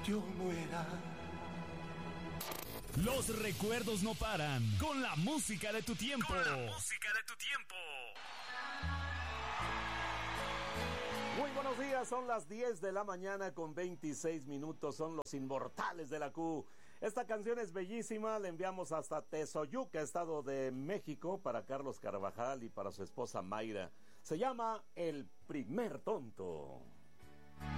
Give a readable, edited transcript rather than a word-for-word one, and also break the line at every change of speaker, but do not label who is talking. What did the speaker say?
yo muera.
Los recuerdos no paran con la música de tu tiempo. Con la música de tu tiempo.
Muy buenos días, son las 10 de la mañana con 26 minutos, son los inmortales de la Q. Esta canción es bellísima, la enviamos hasta Tezoyuca, Estado de México, para Carlos Carvajal y para su esposa Mayra. Se llama El Primer Tonto.